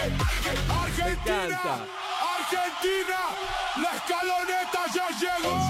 Argentina, Argentina, la escaloneta ya llegó.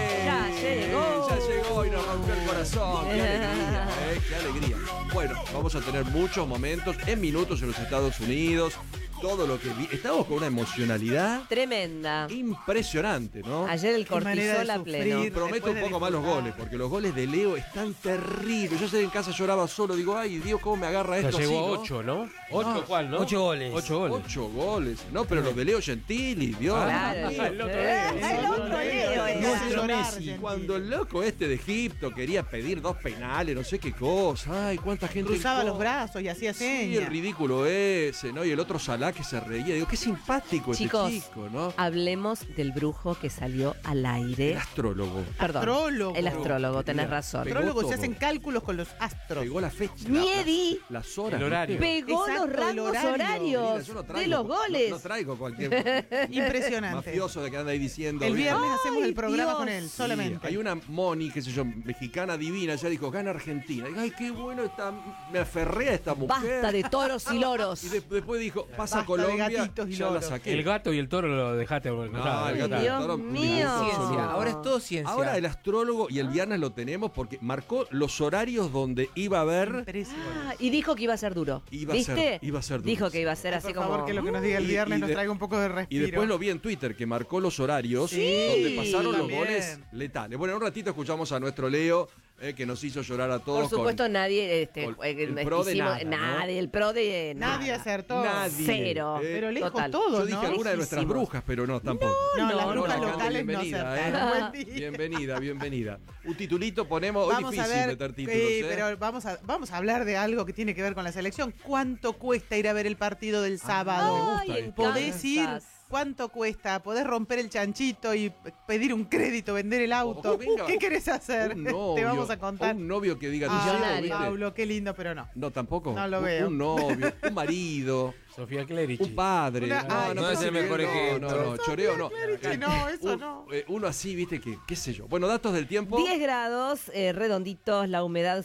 Sí, Ya llegó y nos rompió el corazón. Qué alegría, qué alegría. Bueno, vamos a tener muchos momentos en minutos en los Estados Unidos. Todo lo que estamos con una emocionalidad tremenda. Impresionante, ¿no? Ayer el cortisol a pleno. Y prometo un poco más los goles, porque los goles de Leo están terribles. Yo sé que en casa lloraba solo, digo, ay Dios, ¿cómo me agarra esto? Ya llegó así, a ¿no? 8, ¿no? 8 ¿cuál, no? 8 goles. 8 goles. 8 goles. No, pero los de Leo Gentili, Dios. Claro. mío. El otro El otro Leo era. Y cuando el loco este de Egipto quería pedir 2 penales, no sé qué cosa. Ay, cuánta gente. Cruzaba los brazos y hacía señas. Sí, el ridículo ese, ¿no? Y el otro Salah que se reía. Digo, qué simpático Chicos, este chico, ¿no? hablemos del brujo que salió al aire. El astrólogo. Perdón. Astrólogo. El astrólogo, tenés Mira, razón. pegó Astrólogos todo. se hacen cálculos con los astros. Pegó la fecha. Miedi. Las horas. El horario. ¿viste? Pegó Exacto, los el rangos horario. horarios Mira, yo no traigo- de los goles. No traigo cualquier Impresionante. mafioso de que anda ahí diciendo. El ¿viste? viernes hacemos Ay, el programa Dios. con él, Sí, solamente. hay una Moni, qué sé yo, mexicana divina, ya dijo, gana Argentina. Digo, ay, qué bueno está, me aferré a esta mujer. Basta de toros y loros. Y después dijo, pasa Basta de Colombia, gatitos y ya la loros. saqué. El gato y el toro lo dejaste. No, el gato Ay, y el Dios toro, mío. minuto Ciencia. absoluto. Ahora es todo ciencia. Ahora el astrólogo y el viernes lo tenemos porque marcó los horarios donde iba a haber. Impresionante. Ah, y dijo que iba a ser duro. Iba a ¿Viste? ser- iba a ser duro. Dijo que iba a ser así Por como. favor, que lo que nos diga el Y- viernes y nos de- traiga un poco de Y respiro. después lo vi en Twitter que marcó los horarios Sí, donde pasaron los también. goles letales. Bueno, en un ratito escuchamos a nuestro Leo que nos hizo llorar a todos. Por supuesto, con- nadie. con el pro de nada, ¿no? Nadie, el pro de. Nadie nada. acertó. Nadie. Cero. Pero lejos Total. todo, Yo dije ¿no? alguna de nuestras Lejísimos. brujas, pero no, tampoco. No, las No, brujas no, locales no bienvenida, acertaron. Buen día. Bienvenida, bienvenida. Un titulito ponemos, hoy Vamos a difícil ver, meter títulos, pero vamos a hablar de algo que tiene que ver con la selección. ¿Cuánto cuesta ir a ver el partido del sábado? Ay, en ¿Podés ir? Kansas. ¿Cuánto cuesta? ¿Podés romper el chanchito y pedir un crédito, vender el auto? O que venga ¿Qué querés hacer? un novio, Te vamos a contar. o un novio que diga, Ah, Millonario. ¿viste? Pablo, qué lindo, pero no. No, tampoco. No lo Un- veo. Un novio, un marido, Sofía Clerici. un padre. Ay, no es el mejor ejemplo. No, choreo no. Clerici, no, eso Un- no. Uno así, viste, que qué sé yo. Bueno, datos del tiempo. 10 grados, redonditos, la humedad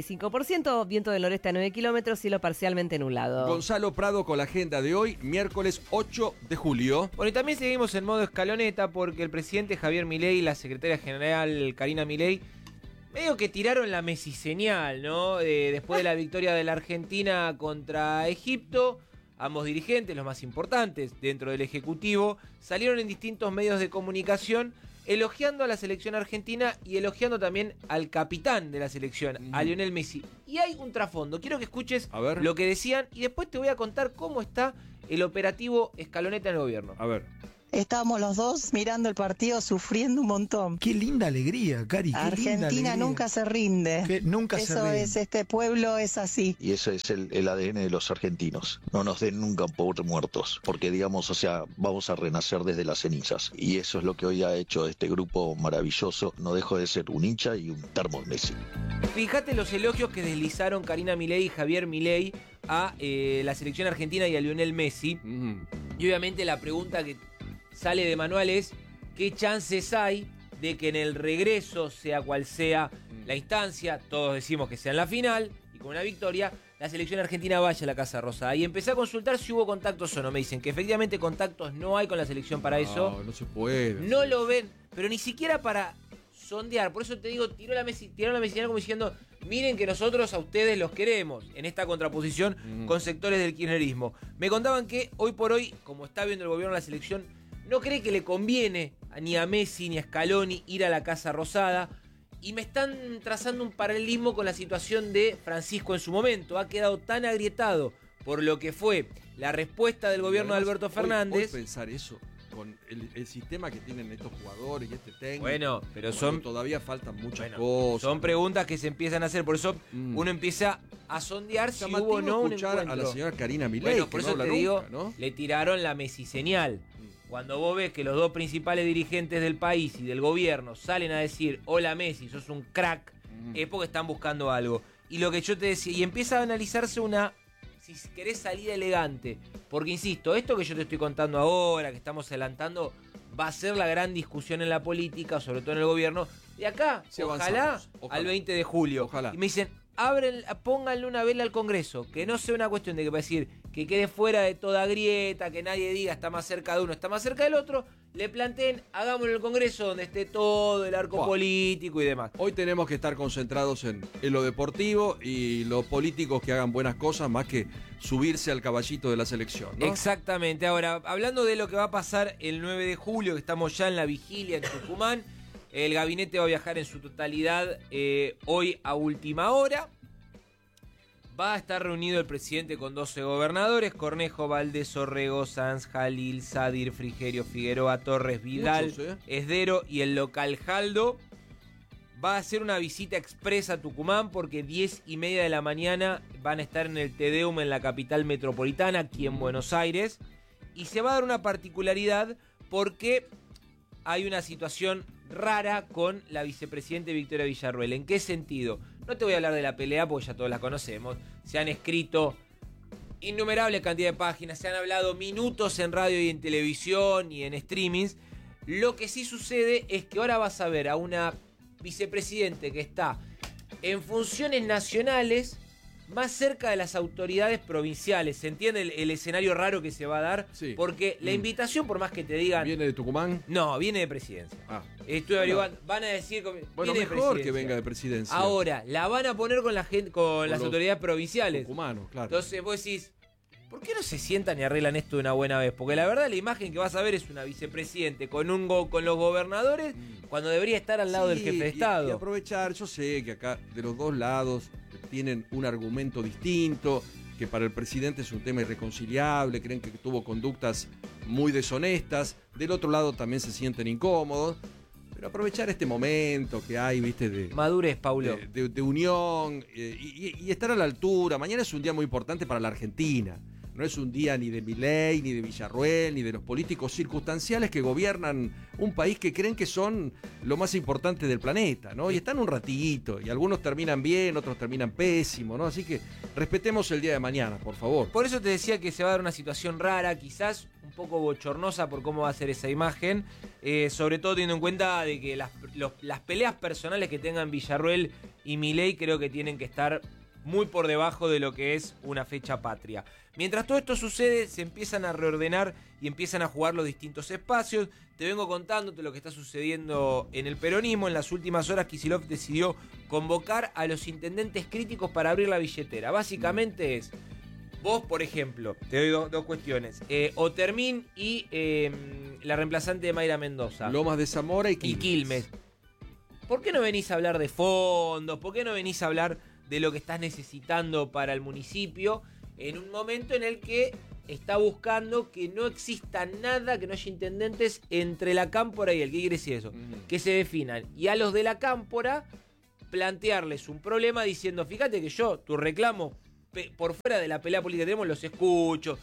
65%, viento del noreste a 9 kilómetros, cielo parcialmente nublado. Gonzalo Prado con la agenda de hoy, miércoles 8 de julio. Bueno, y también seguimos en modo escaloneta porque el presidente Javier Milei y la secretaria general Karina Milei medio que tiraron la Messi señal, ¿no? Después de la victoria de la Argentina contra Egipto, ambos dirigentes, los más importantes dentro del Ejecutivo, salieron en distintos medios de comunicación elogiando a la selección argentina y elogiando también al capitán de la selección, a Lionel Messi. Y hay un trasfondo, quiero que escuches A ver. lo que decían y después te voy a contar cómo está el operativo escaloneta en el gobierno. A ver. Estábamos los dos mirando el partido sufriendo un montón. Qué linda alegría, Cari. Qué linda Argentina alegría. nunca se rinde. Que nunca se Eso rinde. es, este pueblo es así. Y ese es el ADN de los argentinos. No nos den nunca por muertos, porque digamos, o sea, vamos a renacer desde las cenizas. Y eso es lo que hoy ha hecho este grupo maravilloso. No dejo de ser un hincha y un termo de Messi. Fíjate los elogios que deslizaron Karina Milei y Javier Milei a la selección argentina y a Lionel Messi. Y obviamente la pregunta que sale de manual es ¿qué chances hay de que en el regreso, sea cual sea la instancia, todos decimos que sea en la final y con una victoria, la selección argentina vaya a la Casa Rosada? Y empecé a consultar si hubo contactos o no. Me dicen que efectivamente contactos no hay con la selección para eso. No se puede. No lo ven, pero ni siquiera para sondear. Por eso te digo, tiraron la Messi como diciendo, miren que nosotros a ustedes los queremos, en esta contraposición con sectores del kirchnerismo. Me contaban que hoy por hoy, como está viendo el gobierno de la selección, no cree que le conviene ni a Messi ni a Scaloni ir a la Casa Rosada. Y me están trazando un paralelismo con la situación de Francisco en su momento. Ha quedado tan agrietado por lo que fue la respuesta del gobierno de Alberto Fernández. Hoy pensar eso con el sistema que tienen estos jugadores y este técnico. Bueno, pero cuando todavía faltan muchas Bueno, cosas. son preguntas que se empiezan a hacer, por eso uno empieza a sondear si Llamativo hubo o no un escuchar encuentro. a la señora Karina Milei, Bueno, que por no eso habla te digo, nunca, ¿no? le tiraron la Messi señal. Cuando vos ves que los dos principales dirigentes del país y del gobierno salen a decir, hola Messi, sos un crack, es porque están buscando algo. Y lo que yo te decía, y empieza a analizarse una, si querés, salida elegante. Porque insisto, esto que yo te estoy contando ahora, que estamos adelantando, va a ser la gran discusión en la política, sobre todo en el gobierno, de acá, Sí, ojalá, avanzamos, ojalá. al 20 de julio. Ojalá. Y me dicen, pónganle una vela al Congreso, que no sea una cuestión de que va a decir, que quede fuera de toda grieta, que nadie diga está más cerca de uno, está más cerca del otro, le planteen, hagámoslo en el Congreso donde esté todo el arco político y demás. Hoy tenemos que estar concentrados en lo deportivo y los políticos que hagan buenas cosas más que subirse al caballito de la selección, ¿no? Exactamente. Ahora, hablando de lo que va a pasar el 9 de julio, que estamos ya en la vigilia en Tucumán, el gabinete va a viajar en su totalidad hoy a última hora. Va a estar reunido el presidente con 12 gobernadores: Cornejo, Valdés, Orrego, Sanz, Jalil, Sadir, Frigerio, Figueroa, Torres, Vidal, Muchos, Esdero y el local Jaldo. Va a hacer una visita expresa a Tucumán porque 10:30 de la mañana van a estar en el Te Deum en la capital metropolitana, aquí en Buenos Aires. Y se va a dar una particularidad porque hay una situación rara con la vicepresidenta Victoria Villarruel. ¿En qué sentido? No te voy a hablar de la pelea porque ya todos la conocemos. Se han escrito innumerables cantidad de páginas, se han hablado minutos en radio y en televisión y en streamings. Lo que sí sucede es que ahora vas a ver a una vicepresidente que está en funciones nacionales más cerca de las autoridades provinciales. ¿Se entiende el escenario raro que se va a dar? Sí. Porque la invitación, por más que te digan... ¿Viene de Tucumán? No, viene de presidencia. Estoy averiguando. Van a decir... Bueno, viene de mejor que presidencia. venga de presidencia. Ahora, la van a poner con la gente, con las autoridades provinciales. Tucumanos, claro. Entonces vos decís, ¿por qué no se sientan y arreglan esto de una buena vez? Porque la verdad la imagen que vas a ver es una vicepresidente con los gobernadores cuando debería estar al lado del jefe de Estado. Y aprovechar, yo sé que acá de los dos lados tienen un argumento distinto, que para el presidente es un tema irreconciliable, creen que tuvo conductas muy deshonestas, del otro lado también se sienten incómodos, pero aprovechar este momento que hay, viste, de madurez, Paulo, de unión y estar a la altura. Mañana es un día muy importante para la Argentina. No es un día ni de Milei, ni de Villarruel, ni de los políticos circunstanciales que gobiernan un país que creen que son lo más importante del planeta, ¿no? Y están un ratito, y algunos terminan bien, otros terminan pésimo, ¿no? Así que respetemos el día de mañana, por favor. Por eso te decía que se va a dar una situación rara, quizás un poco bochornosa por cómo va a ser esa imagen, sobre todo teniendo en cuenta de que las peleas personales que tengan Villarruel y Milei creo que tienen que estar muy por debajo de lo que es una fecha patria. Mientras todo esto sucede, se empiezan a reordenar y empiezan a jugar los distintos espacios. Te vengo contándote lo que está sucediendo en el peronismo. En las últimas horas, Kicillof decidió convocar a los intendentes críticos para abrir la billetera. Básicamente es, vos, por ejemplo, te doy dos cuestiones. Otermín y la reemplazante de Mayra Mendoza. Lomas de Zamora y Quilmes. ¿Por qué no venís a hablar de fondos? ¿Por qué no venís a hablar de lo que estás necesitando para el municipio en un momento en el que está buscando que no exista nada, que no haya intendentes entre la cámpora y él? ¿Qué quiere decir eso? Que se definan. Y a los de la cámpora plantearles un problema diciendo, fíjate que yo, tu reclamo, por fuera de la pelea política que tenemos, los escucho,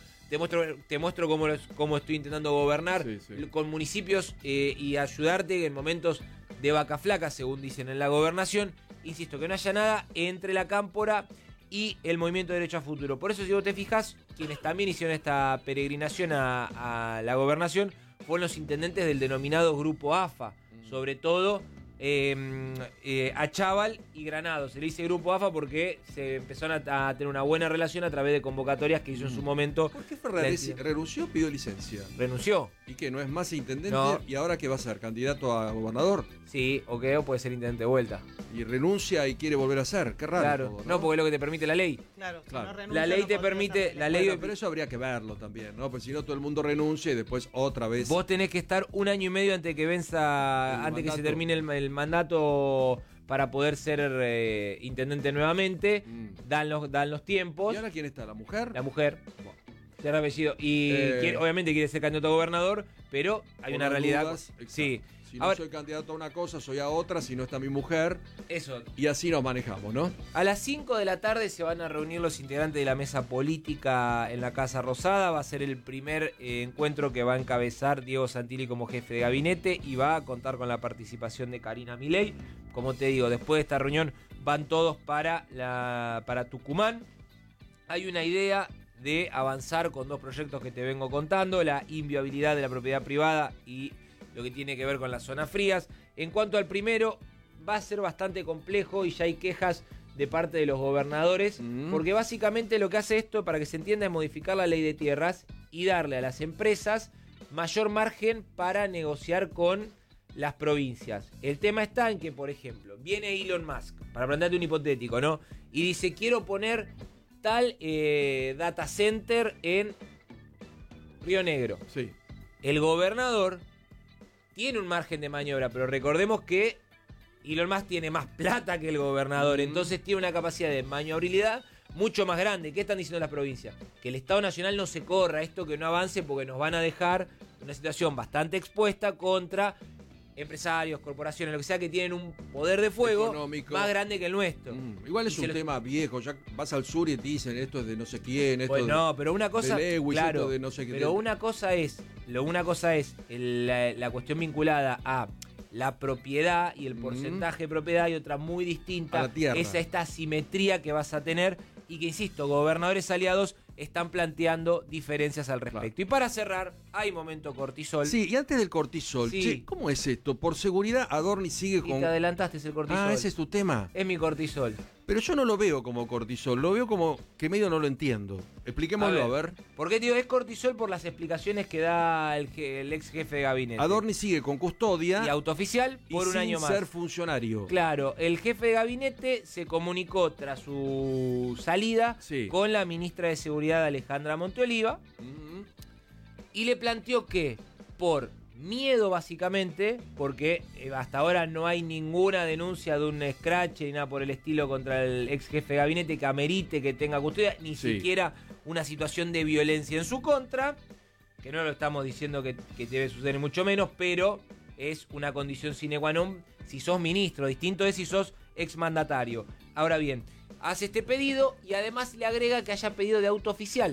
te muestro cómo estoy intentando gobernar con municipios y ayudarte en momentos de vaca flaca, según dicen en la gobernación. Insisto, que no haya nada entre la cámpora y el Movimiento de Derecho a Futuro. Por eso, si vos te fijas, quienes también hicieron esta peregrinación a la gobernación fueron los intendentes del denominado Grupo AFA, sobre todo Achával y Granados. Se le dice Grupo AFA porque se empezaron a tener una buena relación a través de convocatorias que hizo en su momento. ¿Por qué Ferraresi renunció? Pidió licencia. ¿Renunció? ¿Y qué? ¿No es más intendente? No. ¿Y ahora qué va a ser? ¿Candidato a gobernador? Sí, o puede ser intendente de vuelta. Y renuncia y quiere volver a ser. Qué raro. Claro, todo, no, porque es lo que te permite la ley. Claro, Claro. Si no renuncia, La ley no te podría permite, ser la ley. Bueno, pero eso habría que verlo también, ¿no? Porque si no todo el mundo renuncia y después otra vez. Vos tenés que estar 1 año y medio antes que venza, antes que se termine el mandato para poder ser intendente nuevamente. Dan los tiempos. ¿Y ahora quién está? ¿La mujer? La mujer. De apellido. Y obviamente quiere ser candidato a gobernador, pero hay una realidad. Dudas, sí. Si no ahora, soy candidato a una cosa, soy a otra, si no está mi mujer. Eso. Y así nos manejamos, ¿no? A las 5 de la tarde se van a reunir los integrantes de la mesa política en la Casa Rosada. Va a ser el primer encuentro que va a encabezar Diego Santilli como jefe de gabinete y va a contar con la participación de Karina Milei. Como te digo, después de esta reunión van todos para Tucumán. Hay una idea de avanzar con 2 proyectos que te vengo contando: la inviabilidad de la propiedad privada y lo que tiene que ver con las zonas frías. En cuanto al primero, va a ser bastante complejo y ya hay quejas de parte de los gobernadores, porque básicamente lo que hace esto, para que se entienda, es modificar la ley de tierras y darle a las empresas mayor margen para negociar con las provincias. El tema está en que, por ejemplo, viene Elon Musk, para plantearte un hipotético, ¿no? Y dice, quiero poner tal data center en Río Negro. Sí. El gobernador tiene un margen de maniobra, pero recordemos que Elon Musk tiene más plata que el gobernador, entonces tiene una capacidad de maniobrabilidad mucho más grande. ¿Qué están diciendo las provincias? Que el Estado Nacional no se corra, esto que no avance, porque nos van a dejar en una situación bastante expuesta contra empresarios, corporaciones, lo que sea, que tienen un poder de fuego económico más grande que el nuestro. Igual es un tema viejo, ya vas al sur y te dicen esto es de no sé quién, esto pues no, pero una cosa, de Lewis, claro, esto de no sé quién. pero una cosa es la cuestión vinculada a la propiedad y el porcentaje de propiedad, y otra muy distinta, a la tierra. es esta asimetría que vas a tener y que, insisto, gobernadores aliados están planteando diferencias al respecto. Claro. Y para cerrar, hay momento cortisol. Sí, y antes del cortisol, Sí. che, ¿cómo es esto? Por seguridad, Adorni sigue Y con... te adelantaste, es el cortisol. Ah, ese es tu tema. Es mi cortisol. Pero yo no lo veo como cortisol, lo veo como que medio no lo entiendo. Expliquémoslo, a ver. ¿Por qué, tío? Es cortisol por las explicaciones que da el ex jefe de gabinete. Adorni sigue con custodia Y autooficial por un año sin más. ser funcionario. Claro, el jefe de gabinete se comunicó tras su salida Sí. con la ministra de Seguridad, Alejandra Monteoliva, y le planteó que por miedo, básicamente, porque hasta ahora no hay ninguna denuncia de un scratch ni nada por el estilo contra el ex jefe de gabinete que amerite que tenga custodia, ni Sí. siquiera una situación de violencia en su contra, que no lo estamos diciendo que debe suceder, ni mucho menos, pero es una condición sine qua non si sos ministro. Distinto es si sos exmandatario. Ahora bien, hace este pedido y además le agrega que haya pedido de auto oficial.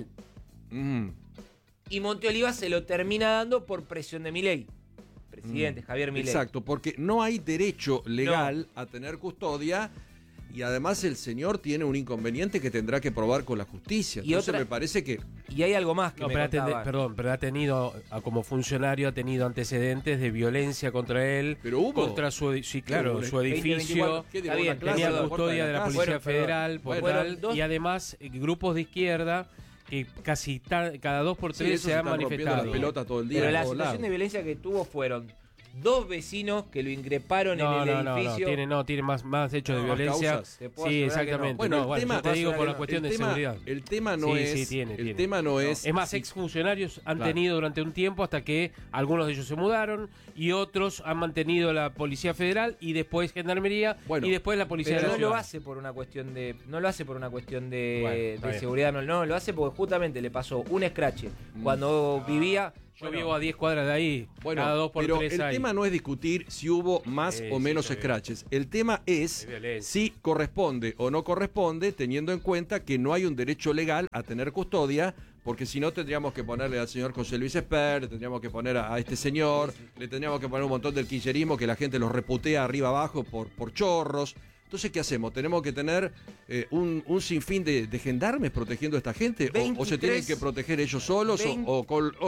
Y Monteoliva se lo termina dando por presión de Milei. Presidente Javier Milei. Exacto, porque no hay derecho legal a tener custodia, y además el señor tiene un inconveniente que tendrá que probar con la justicia. Y Entonces otra- me parece que... Y hay algo más que No, me pero contaban. pero ha tenido, como funcionario, ha tenido antecedentes de violencia contra él. Pero hubo. Contra su, sí, claro, Hubo, su edificio. ¿Qué Está digo, bien, una clase Tenía a la la puerta custodia de la casa? Policía Bueno, pero- Federal, por bueno, tal, dos- y además grupos de izquierda que casi cada 2 por Sí, 3 esos se han están rompiendo manifestado. las pelotas todo el día. Pero en la todos situación lados. de violencia que tuvo fueron 2 vecinos que lo increparon en el edificio. Tiene más hechos de más violencia. causas. Te puedo Sí, asegurar que exactamente. no. Bueno, No, el bueno, tema- yo te digo por la el cuestión de tema- seguridad. El tema no Sí, es... sí, tiene. El tema no es... Es más, si- exfuncionarios han Claro. tenido durante un tiempo hasta que algunos de ellos se mudaron y otros han mantenido la Policía Federal y después Gendarmería Bueno, y después la Policía Pero de la no lo Ciudad. hace por una cuestión de. No lo hace por una cuestión Bueno, de está bien. seguridad, no, lo hace porque justamente le pasó un scratch cuando vivía. Yo vivo a 10 cuadras de ahí, Bueno, cada 2 por pero 3 el hay. tema no es discutir si hubo más Sí, o menos sí, está bien. scratches. El tema es Es violencia. si corresponde o no corresponde, teniendo en cuenta que no hay un derecho legal a tener custodia, porque si no tendríamos que ponerle al señor José Luis Esper, le tendríamos que poner a este señor, le tendríamos que poner un montón del kirchnerismo que la gente los reputea arriba abajo por chorros. Entonces, ¿qué hacemos? ¿Tenemos que tener un sinfín de gendarmes protegiendo a esta gente? ¿O se 23, tienen que proteger ellos solos? ¿O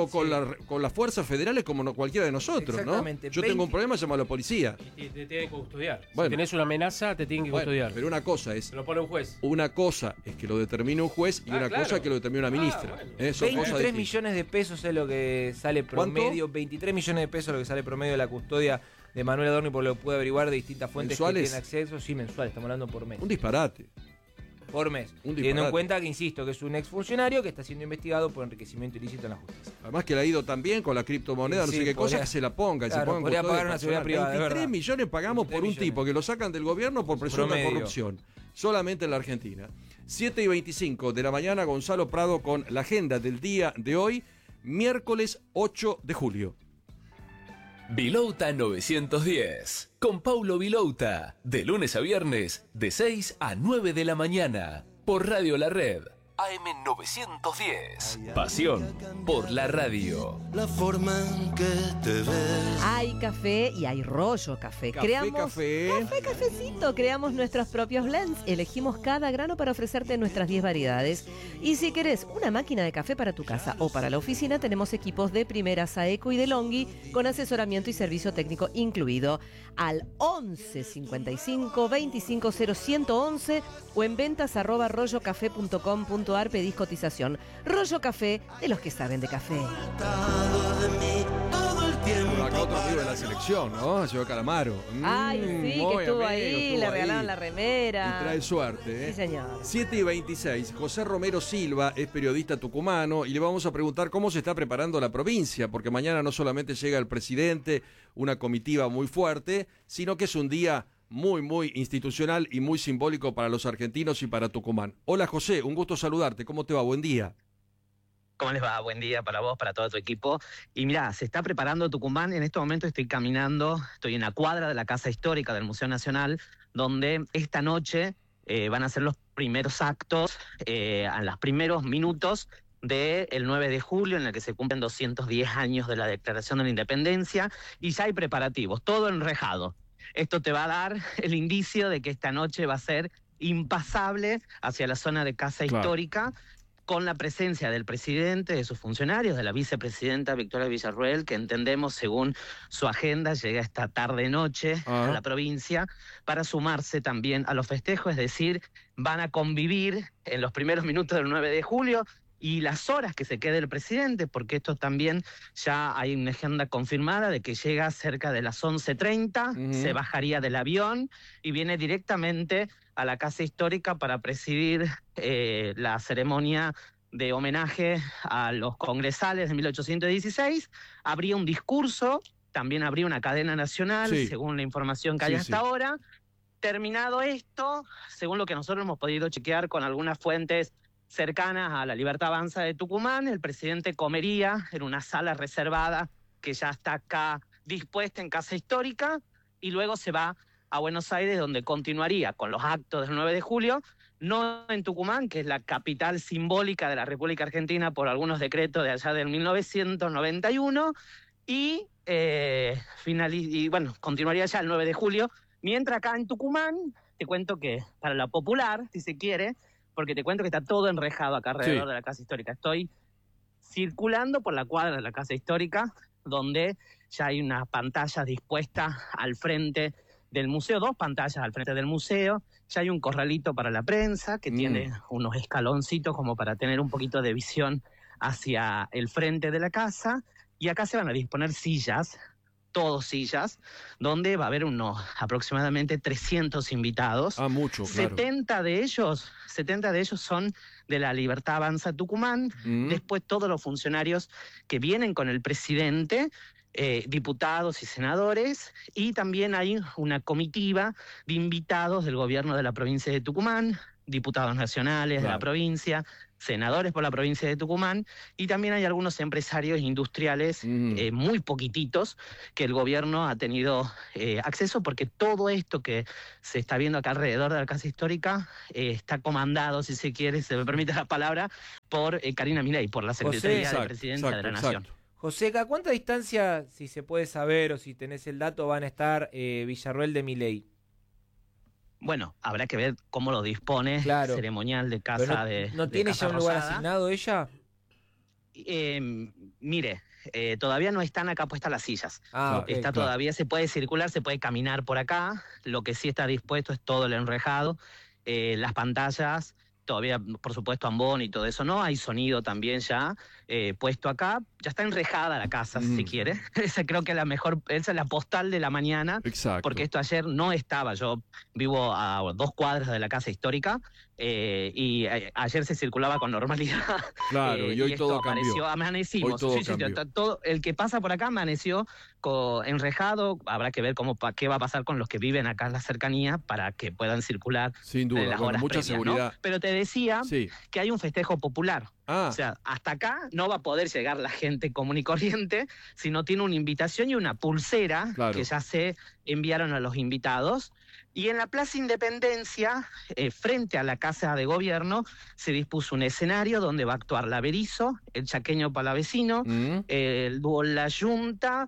con las fuerzas federales como cualquiera de nosotros? ¿no? Exactamente. Yo tengo un problema, llamo a la policía. Y te tienen que custodiar. Bueno. Si tenés una amenaza, te tienen que Bueno, custodiar. pero una cosa es Se lo pone un juez. que lo determine un juez y una claro. cosa es que lo determine una ministra. bueno. Son cosas 23 distintas. millones de pesos es lo que sale ¿Cuánto? promedio. 23 millones de pesos es lo que sale promedio de la custodia de Manuel Adorni, por lo que pude averiguar de distintas fuentes ¿Mensuales? que tienen acceso. Sí, mensuales, estamos hablando por mes. Un disparate. Por mes. Un Teniendo disparate. en cuenta que, insisto, que es un exfuncionario que está siendo investigado por enriquecimiento ilícito en la justicia. Además que le ha ido tan bien con la criptomoneda, no Sí, sé qué cosa, podría- que se la ponga. claro, se ponga en podría custodia pagar una seguridad personal. privada, de 23 verdad. millones pagamos 23 por un millones. tipo que lo sacan del gobierno por presunta Promedio. corrupción. Solamente en la Argentina. 7:25 de la mañana, Gonzalo Prado con la agenda del día de hoy, miércoles 8 de julio. Vilouta 910, con Paulo Vilouta, de lunes a viernes, de 6 a 9 de la mañana, por Radio La Red, AM910. Pasión por la radio. La forma en que te ves. Hay café y hay rollo café. Cafecito. Creamos nuestros propios blends. Elegimos cada grano para ofrecerte nuestras 10 variedades. Y si querés una máquina de café para tu casa o para la oficina, tenemos equipos de primera Saeco y de Longhi con asesoramiento y servicio técnico incluido. Al 11 55 25 0111 o en ventas@rollocafé.com.ar pedís cotización. Rollo Café, de los que saben de café. Bueno, acá otro amigo de la selección, ¿no? Llegó Calamaro. Ay, sí, que estuvo ahí, le regalaron la remera. Y trae suerte, ¿eh? Sí, señor. 7:26. José Romero Silva es periodista tucumano y le vamos a preguntar cómo se está preparando la provincia, porque mañana no solamente llega el presidente, una comitiva muy fuerte, sino que es un día muy institucional y muy simbólico para los argentinos y para Tucumán. Hola José, un gusto saludarte. ¿Cómo te va? Buen día. ¿Cómo les va? Buen día para vos, para todo tu equipo. Y mirá, se está preparando Tucumán. En este momento estoy caminando, estoy en la cuadra de la Casa Histórica del Museo Nacional, donde esta noche van a ser los primeros actos, a los primeros minutos del 9 de julio, en el que se cumplen 210 años de la Declaración de la Independencia, y ya hay preparativos, todo enrejado. Esto te va a dar el indicio de que esta noche va a ser impasable hacia la zona de Casa Histórica, con la presencia del presidente, de sus funcionarios, de la vicepresidenta Victoria Villarruel, que entendemos, según su agenda, llega esta tarde-noche a la provincia para sumarse también a los festejos, es decir, van a convivir en los primeros minutos del 9 de julio y las horas que se quede el presidente, porque esto también ya hay una agenda confirmada de que llega cerca de las 11:30, se bajaría del avión y viene directamente a la Casa Histórica para presidir la ceremonia de homenaje a los congresales de 1816. Habría un discurso, también habría una cadena nacional, según la información que hay hasta ahora. Terminado esto, según lo que nosotros hemos podido chequear con algunas fuentes cercanas a la Libertad Avanza de Tucumán, el presidente comería en una sala reservada que ya está acá dispuesta en Casa Histórica, y luego se va a Buenos Aires, donde continuaría con los actos del 9 de julio, no en Tucumán, que es la capital simbólica de la República Argentina por algunos decretos de allá del 1991, y continuaría ya el 9 de julio, mientras acá en Tucumán, te cuento que para la popular, si se quiere, porque te cuento que está todo enrejado acá alrededor de la Casa Histórica. Estoy circulando por la cuadra de la Casa Histórica, donde ya hay una pantalla dispuesta al frente del museo, 2 pantallas al frente del museo, ya hay un corralito para la prensa que tiene unos escaloncitos como para tener un poquito de visión hacia el frente de la casa, y acá se van a disponer sillas, todos sillas, donde va a haber unos aproximadamente 300 invitados. Mucho, claro. 70 de ellos son de la Libertad Avanza Tucumán, después todos los funcionarios que vienen con el presidente, diputados y senadores, y también hay una comitiva de invitados del gobierno de la provincia de Tucumán, diputados nacionales de la provincia, senadores por la provincia de Tucumán, y también hay algunos empresarios industriales muy poquititos que el gobierno ha tenido acceso, porque todo esto que se está viendo acá alrededor de la Casa Histórica está comandado, si se quiere, se me permite la palabra, por Karina Milei, por la Secretaría de Presidencia de la Nación. José, ¿a cuánta distancia, si se puede saber o si tenés el dato, van a estar Villarruel de Milei? Bueno, habrá que ver cómo lo dispone ceremonial de casa ¿No tiene ya un lugar asignado ella? Mire, todavía no están acá puestas las sillas. Todavía se puede circular, se puede caminar por acá. Lo que sí está dispuesto es todo el enrejado. Las pantallas, todavía, por supuesto, ambón y todo eso no. Hay sonido también ya puesto acá. Ya está enrejada la casa, si quiere. Esa creo que es la mejor, esa es la postal de la mañana. Exacto. Porque esto ayer no estaba. Yo vivo a 2 cuadras de la Casa Histórica y ayer se circulaba con normalidad. Claro, y hoy todo cambió. Amanecimos. Hoy todo cambió. Todo, el que pasa por acá amaneció enrejado. Habrá que ver qué va a pasar con los que viven acá en la cercanía para que puedan circular. Sin duda, las con horas mucha previas, seguridad. ¿no? Pero te decía que hay un festejo popular. O sea, hasta acá no va a poder llegar la gente común y corriente, sino tiene una invitación y una pulsera que ya se enviaron a los invitados. Y en la Plaza Independencia, frente a la Casa de Gobierno, se dispuso un escenario donde va a actuar la Berizo, el Chaqueño Palavecino, el dúo La Yunta,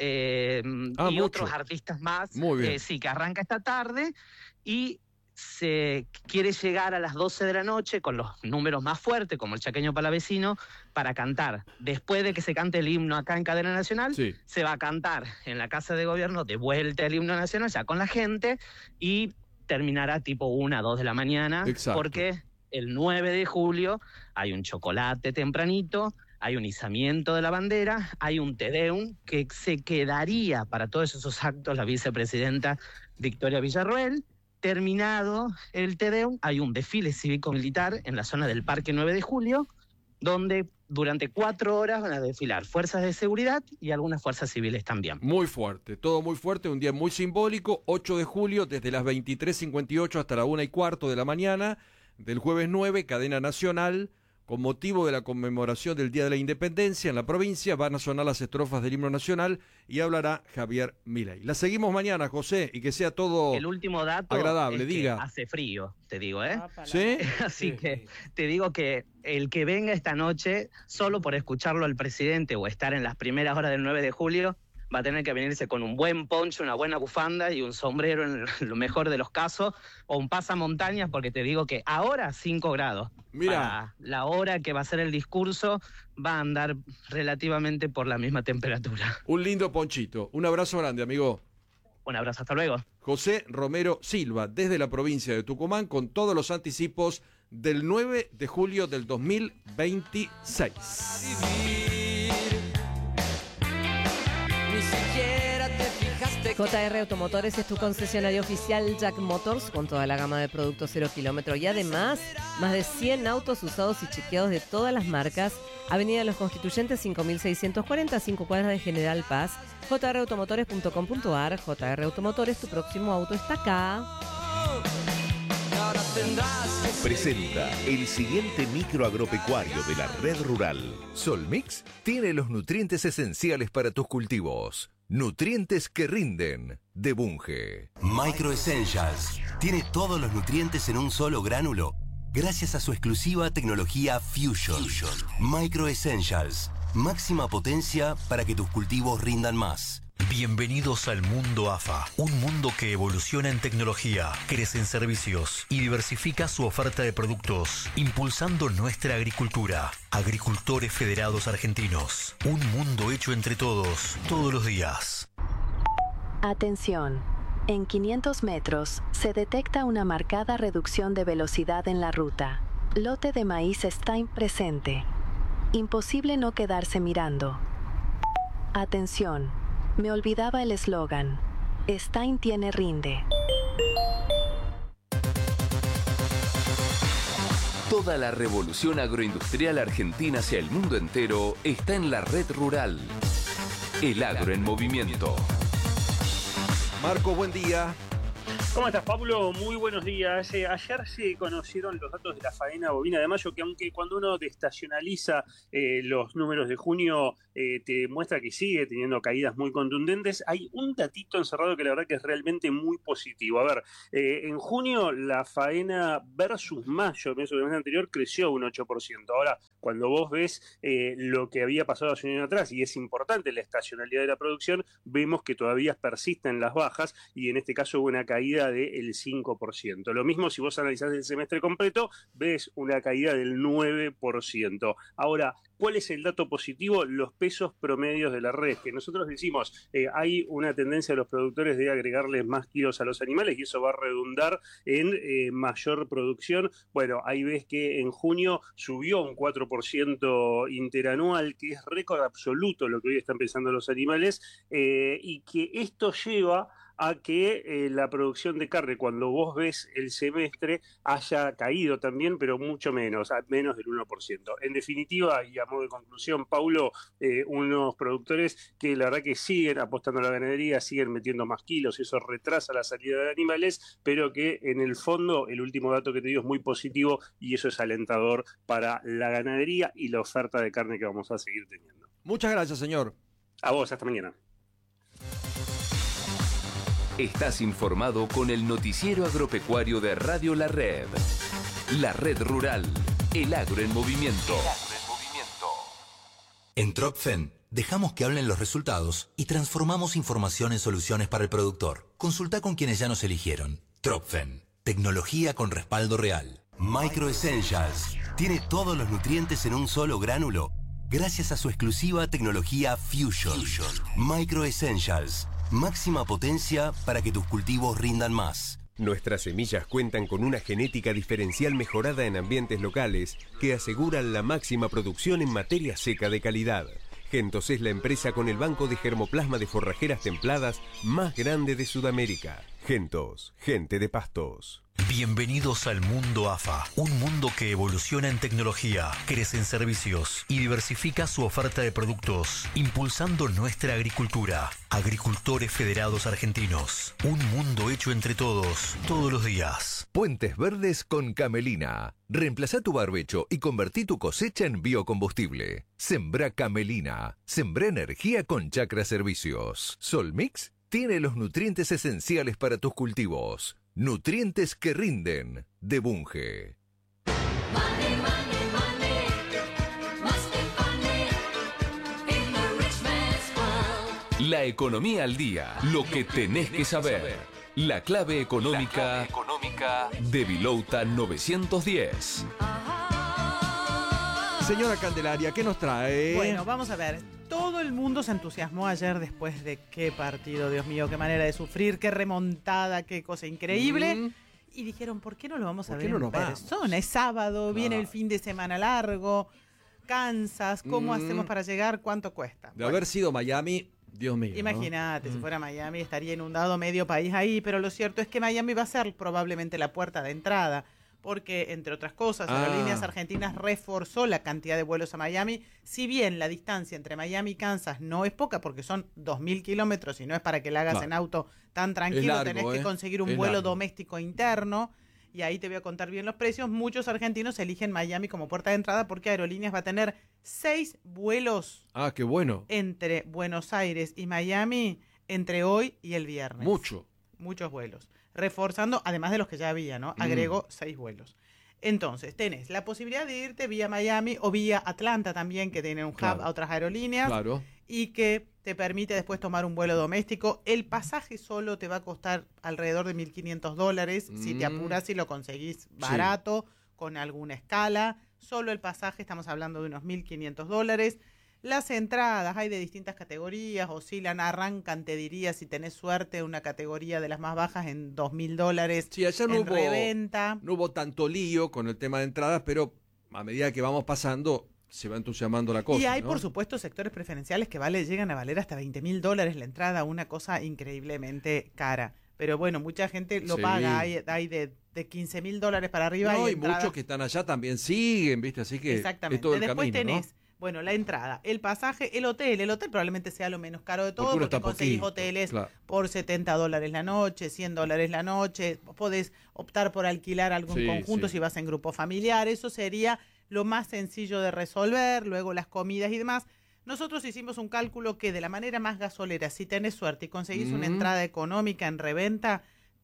y otros artistas más. Sí, que arranca esta tarde y se quiere llegar a las 12 de la noche con los números más fuertes, como el Chaqueño Palavecino, para cantar. Después de que se cante el himno acá en Cadena Nacional, se va a cantar en la Casa de Gobierno de vuelta el himno nacional, ya con la gente, y terminará tipo 1, 2 de la mañana, porque el 9 de julio hay un chocolate tempranito, hay un izamiento de la bandera, hay un Te Deum, que se quedaría para todos esos actos la vicepresidenta Victoria Villarroel. Terminado el Te Deum, hay un desfile cívico-militar en la zona del Parque 9 de Julio, donde durante 4 horas van a desfilar fuerzas de seguridad y algunas fuerzas civiles también. Muy fuerte, todo muy fuerte, un día muy simbólico, 8 de julio, desde las 23:58 hasta la 1:15 de la mañana, del jueves 9, Cadena Nacional. Con motivo de la conmemoración del Día de la Independencia en la provincia, van a sonar las estrofas del himno nacional y hablará Javier Milei. La seguimos mañana, José, y que sea todo el último dato agradable. Es diga. Que hace frío, te digo, ¿eh? ¿Sí? Así que te digo que el que venga esta noche, solo por escucharlo al presidente o estar en las primeras horas del 9 de julio, va a tener que venirse con un buen poncho, una buena bufanda y un sombrero en lo mejor de los casos, o un pasamontañas, porque te digo que ahora 5 grados. Mira. Para la hora que va a ser el discurso, va a andar relativamente por la misma temperatura. Un lindo ponchito. Un abrazo grande, amigo. Un abrazo, hasta luego. José Romero Silva, desde la provincia de Tucumán, con todos los anticipos del 9 de julio del 2026. JR Automotores es tu concesionario oficial Jack Motors con toda la gama de productos 0 kilómetro y además más de 100 autos usados y chequeados de todas las marcas. Avenida Los Constituyentes 5640, 5 cuadras de General Paz. jrautomotores.com.ar. JR Automotores, tu próximo auto está acá. Presenta el siguiente micro agropecuario de la red rural. Solmix tiene los nutrientes esenciales para tus cultivos. Nutrientes que rinden, de Bunge. Micro Essentials tiene todos los nutrientes en un solo gránulo, gracias a su exclusiva tecnología Fusion. Micro Essentials, máxima potencia para que tus cultivos rindan más. Bienvenidos al mundo AFA, un mundo que evoluciona en tecnología, crece en servicios y diversifica su oferta de productos, impulsando nuestra agricultura. Agricultores Federados Argentinos, un mundo hecho entre todos, todos los días. Atención. En 500 metros se detecta una marcada reducción de velocidad en la ruta. Lote de maíz Stein presente. Imposible no quedarse mirando. Atención. Me olvidaba el eslogan. Stein tiene rinde. Toda la revolución agroindustrial argentina hacia el mundo entero está en la red rural. El agro en movimiento. Marco, buen día. ¿Cómo estás, Pablo? Muy buenos días. Ayer se conocieron los datos de la faena bovina de mayo, que aunque cuando uno desestacionaliza los números de junio te muestra que sigue teniendo caídas muy contundentes, hay un datito encerrado que la verdad que es realmente muy positivo. A ver, en junio la faena versus mayo, mes del mes anterior, creció un 8%. Ahora, cuando vos ves lo que había pasado hace un año atrás, y es importante la estacionalidad de la producción, vemos que todavía persisten las bajas, y en este caso hubo una caída del 5%. Lo mismo si vos analizás el semestre completo, ves una caída del 9%. Ahora, ¿cuál es el dato positivo? Los pesos promedios de la red, que nosotros decimos, hay una tendencia de los productores de agregarles más kilos a los animales y eso va a redundar en mayor producción. Bueno, ahí ves que en junio subió un 4% interanual, que es récord absoluto lo que hoy están pensando los animales, y que esto lleva a que la producción de carne, cuando vos ves el semestre, haya caído también, pero mucho menos, a menos del 1%. En definitiva, y a modo de conclusión, Paulo, unos productores que la verdad que siguen apostando a la ganadería, siguen metiendo más kilos, eso retrasa la salida de animales, pero que en el fondo el último dato que te digo es muy positivo y eso es alentador para la ganadería y la oferta de carne que vamos a seguir teniendo. Muchas gracias, señor. A vos, hasta mañana. Estás informado con el noticiero agropecuario de Radio La Red. La Red Rural, el agro en movimiento. En Tropfen, dejamos que hablen los resultados y transformamos información en soluciones para el productor. Consulta con quienes ya nos eligieron. Tropfen, tecnología con respaldo real. Micro Essentials tiene todos los nutrientes en un solo gránulo gracias a su exclusiva tecnología Fusion. Micro Essentials, máxima potencia para que tus cultivos rindan más. Nuestras semillas cuentan con una genética diferencial mejorada en ambientes locales que aseguran la máxima producción en materia seca de calidad. Gentos es la empresa con el banco de germoplasma de forrajeras templadas más grande de Sudamérica. Gentos, gente de Pastos. Bienvenidos al mundo AFA, un mundo que evoluciona en tecnología, crece en servicios y diversifica su oferta de productos, impulsando nuestra agricultura. Agricultores Federados Argentinos, un mundo hecho entre todos, todos los días. Puentes Verdes con Camelina. Reemplazá tu barbecho y convertí tu cosecha en biocombustible. Sembrá Camelina. Sembrá energía con Chacra Servicios. Solmix tiene los nutrientes esenciales para tus cultivos. Nutrientes que rinden, de Bunge. La economía al día, lo que tenés que saber. La clave económica de Vilouta 910. Señora Candelaria, ¿qué nos trae? Bueno, vamos a ver. Todo el mundo se entusiasmó ayer después de qué partido, Dios mío, qué manera de sufrir, qué remontada, qué cosa increíble. Y dijeron, ¿por qué no lo vamos a ver en persona? Es sábado, viene el fin de semana largo, Kansas, ¿cómo hacemos para llegar? ¿Cuánto cuesta? De haber sido Miami, Dios mío. Imagínate, si fuera Miami estaría inundado medio país ahí, pero lo cierto es que Miami va a ser probablemente la puerta de entrada. Porque, entre otras cosas, Aerolíneas Argentinas reforzó la cantidad de vuelos a Miami. Si bien la distancia entre Miami y Kansas no es poca, porque son 2.000 kilómetros y no es para que la hagas en auto tan tranquilo, largo, tenés que conseguir un vuelo doméstico interno. Y ahí te voy a contar bien los precios. Muchos argentinos eligen Miami como puerta de entrada porque Aerolíneas va a tener 6 vuelos. Ah, qué bueno. Entre Buenos Aires y Miami entre hoy y el viernes. Muchos vuelos. Reforzando, además de los que ya había, ¿no? Agregó 6 vuelos. Entonces, tenés la posibilidad de irte vía Miami o vía Atlanta también, que tiene un hub a otras aerolíneas. Y que te permite después tomar un vuelo doméstico. El pasaje solo te va a costar alrededor de $1.500 si te apuras y lo conseguís barato, con alguna escala. Solo el pasaje, estamos hablando de unos $1.500. Las entradas hay de distintas categorías, oscilan, arrancan, te diría, si tenés suerte, una categoría de las más bajas en $2.000 sí, ayer en reventa. No hubo tanto lío con el tema de entradas, pero a medida que vamos pasando se va entusiasmando la cosa. Y hay, por supuesto, sectores preferenciales que llegan a valer hasta $20.000 la entrada, una cosa increíblemente cara. Pero bueno, mucha gente lo paga, hay de $15.000 para arriba. No, y muchos que están allá también siguen, ¿viste? Así que exactamente. Es todo el Después camino, tenés... ¿no? Bueno, la entrada, el pasaje, el hotel. El hotel probablemente sea lo menos caro de todo porque conseguís hoteles por $70 la noche, $100 la noche. Podés optar por alquilar algún conjunto si vas en grupo familiar. Eso sería lo más sencillo de resolver. Luego las comidas y demás. Nosotros hicimos un cálculo que de la manera más gasolera, si tenés suerte y conseguís una entrada económica en reventa,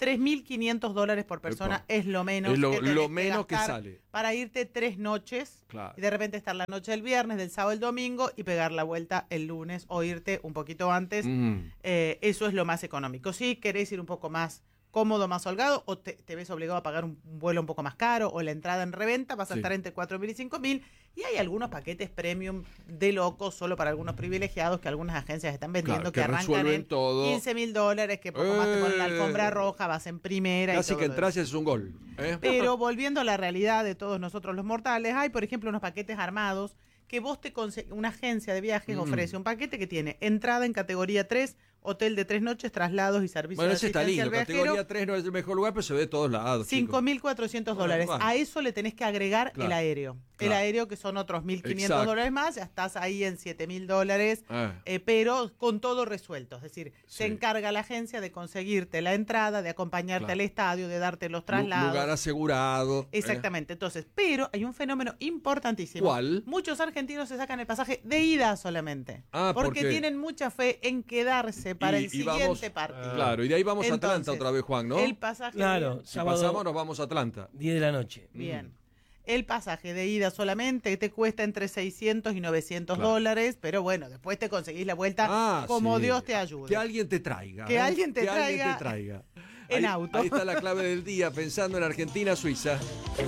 $3.500 por persona es lo menos que sale para irte 3 noches y de repente estar la noche del viernes, del sábado, el domingo y pegar la vuelta el lunes o irte un poquito antes. Eso es lo más económico. Si querés ir un poco más cómodo, más holgado, o te ves obligado a pagar un vuelo un poco más caro o la entrada en reventa, vas a estar entre $4.000 y $5.000. Y hay algunos paquetes premium de locos solo para algunos privilegiados que algunas agencias están vendiendo que arrancan en $15.000, que poco más te ponen la alfombra roja, vas en primera. Casi y todo que entras y es un gol. Pero volviendo a la realidad de todos nosotros los mortales, hay por ejemplo unos paquetes armados que vos una agencia de viajes ofrece un paquete que tiene entrada en categoría 3, hotel de 3 noches, traslados y servicios bueno, de ese está asistencia lindo. al viajero. Categoría 3 no es el mejor lugar, pero se ve de todos lados. $5.400. Bueno, A eso le tenés que agregar el aéreo. El aéreo, que son otros $1.500 más, ya estás ahí en $7.000, pero con todo resuelto. Es decir, se encarga la agencia de conseguirte la entrada, de acompañarte al estadio, de darte los traslados. Lugar asegurado. Exactamente. Entonces, pero hay un fenómeno importantísimo. ¿Cuál? Muchos argentinos se sacan el pasaje de ida solamente. Porque tienen mucha fe en quedarse para el siguiente partido. Claro, y de ahí vamos a Atlanta otra vez, Juan, ¿no? El pasaje. Claro, si pasamos, nos vamos a Atlanta. 10 de la noche. Bien. El pasaje de ida solamente te cuesta entre $600 y $900, pero bueno, después te conseguís la vuelta como Dios te ayude. Que alguien te traiga. Que alguien te traiga. En auto. Ahí está la clave del día, pensando en Argentina-Suiza.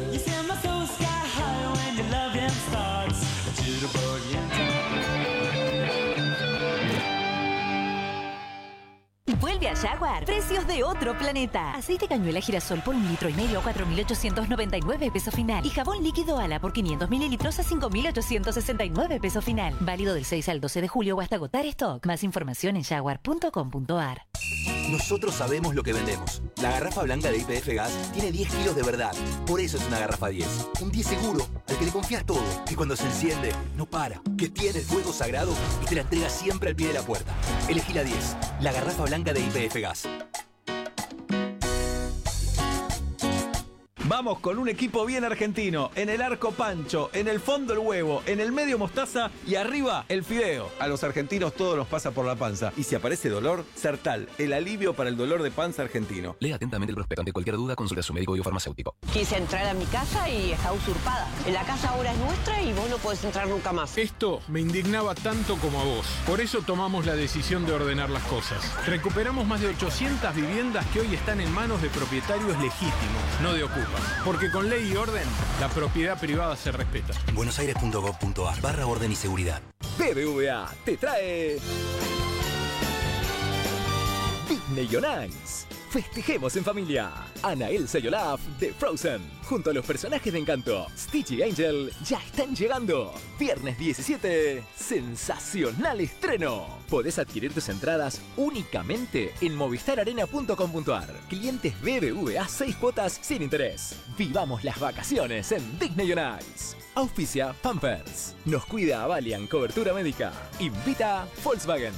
Vuelve a Jaguar. Precios de otro planeta. Aceite cañuela girasol por 1,5 litros a 4.899 pesos final. Y jabón líquido Ala por 500 mililitros a 5.869 pesos final. Válido del 6 al 12 de julio o hasta agotar stock. Más información en jaguar.com.ar. Nosotros sabemos lo que vendemos. La garrafa blanca de YPF Gas tiene 10 kilos de verdad. Por eso es una garrafa 10. Un 10 seguro, al que le confías todo. Que cuando se enciende, no para. Que tiene el fuego sagrado y te la entrega siempre al pie de la puerta. Elegí la 10. La garrafa blanca de YPF Gas. Vamos con un equipo bien argentino. En el arco Pancho, en el fondo el huevo, en el medio mostaza y arriba el fideo. A los argentinos todo nos pasa por la panza. Y si aparece dolor, Sertal, el alivio para el dolor de panza argentino. Lea atentamente el prospecto. Ante cualquier duda, consulta a su médico o farmacéutico. Quise entrar a mi casa y está usurpada. La casa ahora es nuestra y vos no podés entrar nunca más. Esto me indignaba tanto como a vos. Por eso tomamos la decisión de ordenar las cosas. Recuperamos más de 800 viviendas que hoy están en manos de propietarios legítimos, no de ocupas. Porque con ley y orden, la propiedad privada se respeta. buenosaires.gov.ar/orden y seguridad. BBVA te trae Disney on Ice. Festejemos en familia. Ana, Elsa y Olaf de Frozen, junto a los personajes de Encanto, Stitch y Angel, ya están llegando. Viernes 17, sensacional estreno. Podés adquirir tus entradas únicamente en movistararena.com.ar. Clientes BBVA 6 cuotas sin interés. Vivamos las vacaciones en Disney on Ice. Auspicia Pampers. Nos cuida Avalian Cobertura Médica. Invita Volkswagen.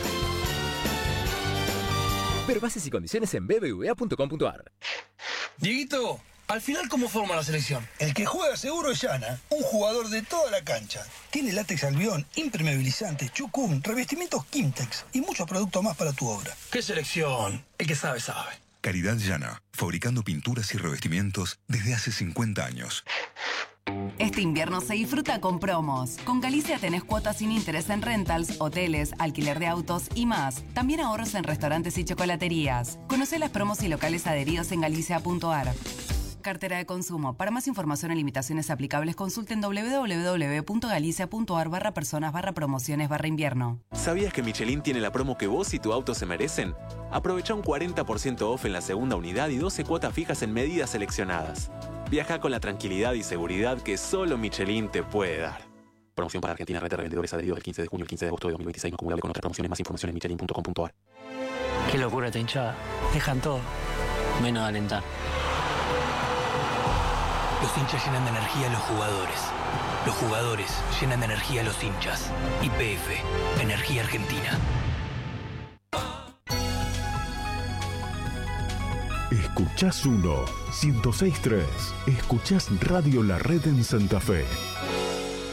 Ver bases y condiciones en bbva.com.ar. Dieguito, al final, ¿cómo forma la selección? El que juega seguro es Yana, un jugador de toda la cancha. Tiene látex albión, impermeabilizante, chucum, revestimientos Kimtex y muchos productos más para tu obra. ¿Qué selección? El que sabe, sabe. Calidad Yana, fabricando pinturas y revestimientos desde hace 50 años. Este invierno se disfruta con promos. Con Galicia tenés cuotas sin interés en rentals, hoteles, alquiler de autos y más. También ahorros en restaurantes y chocolaterías. Conocé las promos y locales adheridos en galicia.ar. Cartera de consumo. Para más información y limitaciones aplicables, consulten www.galicia.ar/personas/promociones/invierno. ¿Sabías que Michelin tiene la promo que vos y tu auto se merecen? Aprovecha un 40% off en la segunda unidad y 12 cuotas fijas en medidas seleccionadas. Viaja con la tranquilidad y seguridad que solo Michelin te puede dar. Promoción para Argentina, red de revendedores adheridos del 15 de junio al 15 de agosto de 2026, no acumulable con otras promociones. Más información en michelin.com.ar. Qué locura esta hinchada. Dejan todo, menos de alentar. Los hinchas llenan de energía a los jugadores. Los jugadores llenan de energía a los hinchas. YPF, Energía Argentina. Escuchás 1, 106.3. Escuchás Radio La Red en Santa Fe.